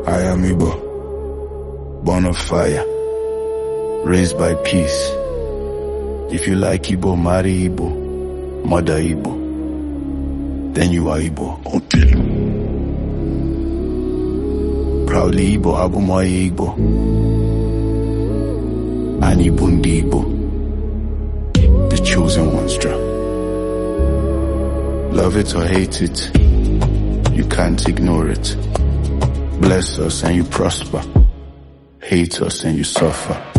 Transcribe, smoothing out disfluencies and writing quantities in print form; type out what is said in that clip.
I am Igbo, born of fire, raised by peace. If you like Igbo, marry Igbo, mother Igbo, then you are Igbo until you. Proudly Igbo, Abumoye Igbo, and Ibundi Igbo, the chosen ones draw. Love it or hate it, you can't ignore it. Bless us and you prosper, hate us and you suffer.